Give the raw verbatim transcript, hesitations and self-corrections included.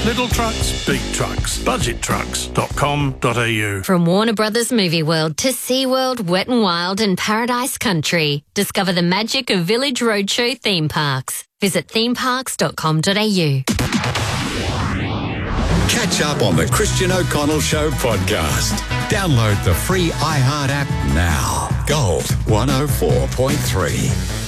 Little trucks, big trucks. budget trucks dot com dot a u. From Warner Brothers Movie World to SeaWorld, Wet n Wild and Paradise Country. Discover the magic of Village Roadshow theme parks. Visit theme parks dot com dot a u. Catch up on the Christian O'Connell Show podcast. Download the free iHeart app now. Gold one oh four point three.